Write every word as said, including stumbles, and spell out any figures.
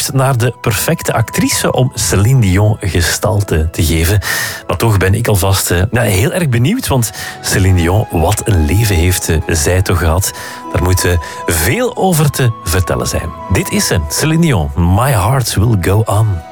naar de perfecte actrice om Céline Dion gestalte te geven. Maar toch ben ik alvast uh, nou, heel erg benieuwd, want Céline Dion, wat een leven heeft uh, zij toch gehad. Daar moet uh, veel over te vertellen zijn. Dit is ze, Céline Dion, My Heart Will Go On.